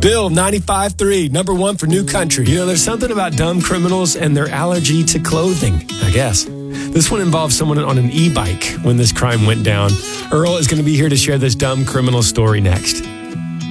Bill, 95.3, number one for New Country. You know, there's something about dumb criminals and their allergy to clothing, I guess. This one involves someone on an e-bike when this crime went down. Earl is going to be here to share this dumb criminal story next.